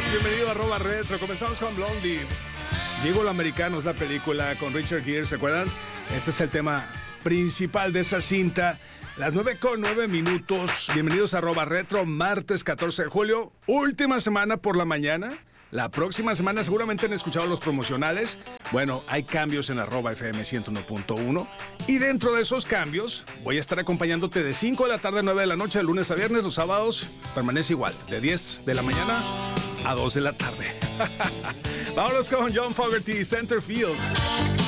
Bienvenido a Arroba Retro. Comenzamos con Blondie. Gigolo Americano es la película con Richard Gere, ¿se acuerdan? Ese es el tema principal de esa cinta. Las 9:09. Bienvenidos a Arroba Retro, martes 14 de julio. Última semana por la mañana. La próxima semana seguramente han escuchado los promocionales. Bueno, hay cambios en Arroba FM 101.1. Y dentro de esos cambios, voy a estar acompañándote de 5 de la tarde a 9 de la noche, de lunes a viernes. Los sábados permanece igual, de 10 de la mañana a 2 de la tarde. Vámonos con John Fogerty, Centerfield.